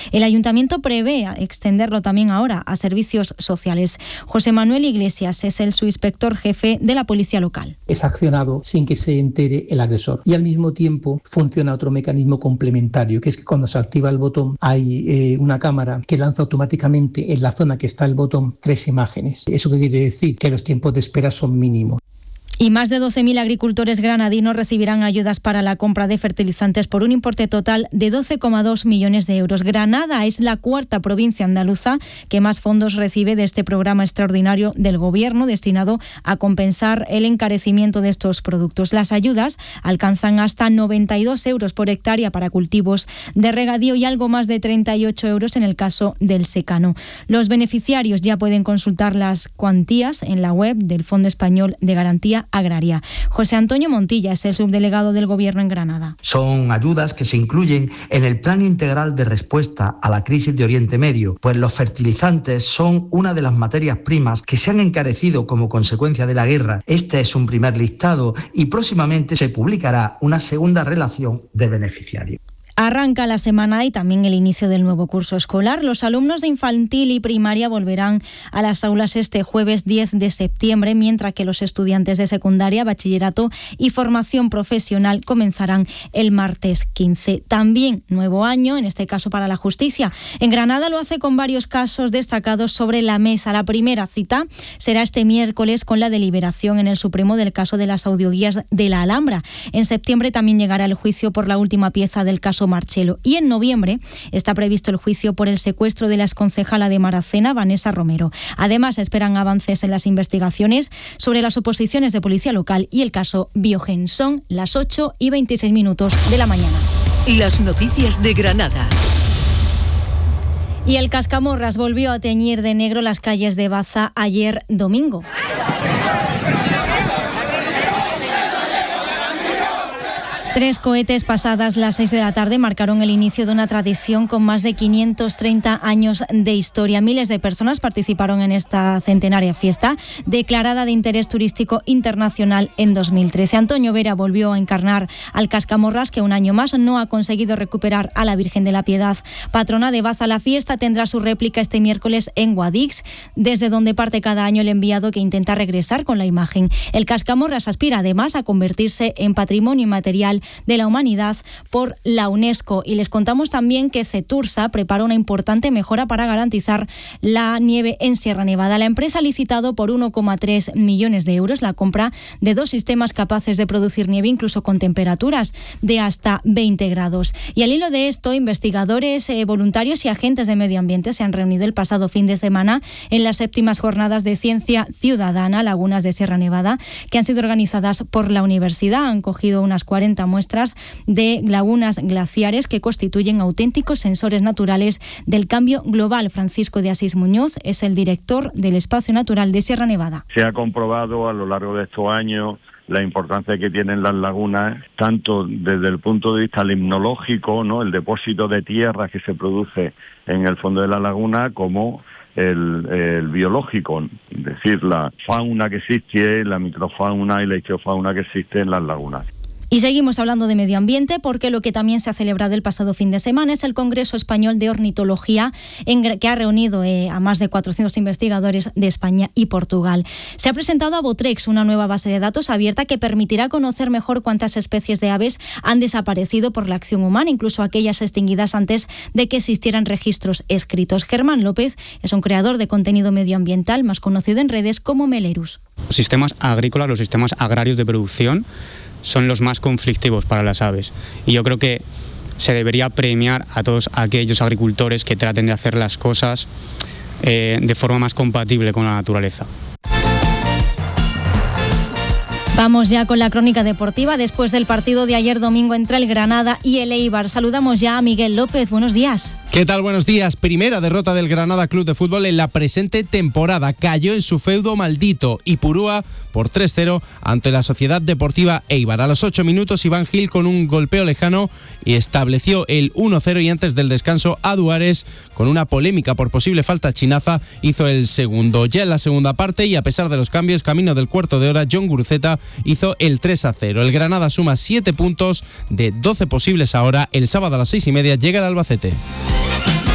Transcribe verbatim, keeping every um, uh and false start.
El Ayuntamiento prevé extenderlo también ahora a servicios sociales. José Manuel Iglesias es el subinspector jefe de la Policía Local. Es accionado sin que se entere el agresor y al mismo tiempo funciona otro mecanismo complementario, que es que cuando se activa el botón hay eh, una cámara que lanza automáticamente en la zona que está el botón tres imágenes. ¿Eso qué quiere decir? Que los tiempos de espera son mínimos. Y más de doce mil agricultores granadinos recibirán ayudas para la compra de fertilizantes por un importe total de doce coma dos millones de euros. Granada es la cuarta provincia andaluza que más fondos recibe de este programa extraordinario del Gobierno destinado a compensar el encarecimiento de estos productos. Las ayudas alcanzan hasta noventa y dos euros por hectárea para cultivos de regadío y algo más de treinta y ocho euros en el caso del secano. Los beneficiarios ya pueden consultar las cuantías en la web del Fondo Español de Garantía Agraria. José Antonio Montilla es el subdelegado del Gobierno en Granada. Son ayudas que se incluyen en el Plan Integral de Respuesta a la Crisis de Oriente Medio, pues los fertilizantes son una de las materias primas que se han encarecido como consecuencia de la guerra. Este es un primer listado y próximamente se publicará una segunda relación de beneficiarios. Arranca la semana y también el inicio del nuevo curso escolar. Los alumnos de infantil y primaria volverán a las aulas este jueves diez de septiembre, mientras que los estudiantes de secundaria, bachillerato y formación profesional comenzarán el martes quince. También nuevo año, en este caso para la justicia. En Granada lo hace con varios casos destacados sobre la mesa. La primera cita será este miércoles con la deliberación en el Supremo del caso de las audioguías de la Alhambra. En septiembre también llegará el juicio por la última pieza del caso Marchelo. Y en noviembre está previsto el juicio por el secuestro de la exconcejala de Maracena, Vanessa Romero. Además, esperan avances en las investigaciones sobre las oposiciones de Policía Local y el caso Biogen. Son las ocho y veintiséis minutos de la mañana. Las noticias de Granada. Y el Cascamorras volvió a teñir de negro las calles de Baza ayer domingo. Tres cohetes pasadas las seis de la tarde marcaron el inicio de una tradición con más de quinientos treinta años de historia. Miles de personas participaron en esta centenaria fiesta, declarada de interés turístico internacional en dos mil trece. Antonio Vera volvió a encarnar al Cascamorras, que un año más no ha conseguido recuperar a la Virgen de la Piedad, patrona de Baza. La fiesta tendrá su réplica este miércoles en Guadix, desde donde parte cada año el enviado que intenta regresar con la imagen. El Cascamorras aspira además a convertirse en patrimonio inmaterial de la humanidad por la UNESCO. Y les contamos también que Cetursa prepara una importante mejora para garantizar la nieve en Sierra Nevada. La empresa ha licitado por uno coma tres millones de euros la compra de dos sistemas capaces de producir nieve incluso con temperaturas de hasta veinte grados. Y al hilo de esto, investigadores, eh, voluntarios y agentes de medio ambiente se han reunido el pasado fin de semana en las séptimas jornadas de Ciencia Ciudadana Lagunas de Sierra Nevada, que han sido organizadas por la universidad. Han cogido unas cuarenta muestras de lagunas glaciares que constituyen auténticos sensores naturales del cambio global. Francisco de Asís Muñoz es el director del Espacio Natural de Sierra Nevada. Se ha comprobado a lo largo de estos años la importancia que tienen las lagunas, tanto desde el punto de vista limnológico, ¿no?, el depósito de tierra que se produce en el fondo de la laguna, como El, el biológico, es decir, la fauna que existe, la microfauna y la ichtiofauna que existe en las lagunas. Y seguimos hablando de medio ambiente, porque lo que también se ha celebrado el pasado fin de semana es el Congreso Español de Ornitología, en, que ha reunido eh, a más de cuatrocientos investigadores de España y Portugal. Se ha presentado a Botrex, una nueva base de datos abierta que permitirá conocer mejor cuántas especies de aves han desaparecido por la acción humana, incluso aquellas extinguidas antes de que existieran registros escritos. Germán López es un creador de contenido medioambiental, más conocido en redes como Melerus. Los sistemas agrícolas, los sistemas agrarios de producción, son los más conflictivos para las aves. Y yo creo que se debería premiar a todos aquellos agricultores que traten de hacer las cosas eh, de forma más compatible con la naturaleza. Vamos ya con la crónica deportiva después del partido de ayer domingo entre el Granada y el Eibar. Saludamos ya a Miguel López. Buenos días. ¿Qué tal? Buenos días. Primera derrota del Granada Club de Fútbol en la presente temporada. Cayó en su feudo maldito Ipurúa por tres cero ante la Sociedad Deportiva Eibar. A los ocho minutos, Iván Gil con un golpeo lejano y estableció el uno cero, y antes del descanso, Aduares, con una polémica por posible falta chinaza, hizo el segundo. Ya en la segunda parte, y a pesar de los cambios, camino del cuarto de hora, John Guruceta hizo el tres a cero. El Granada suma siete puntos de doce posibles ahora. El sábado a las seis y media llega el Albacete.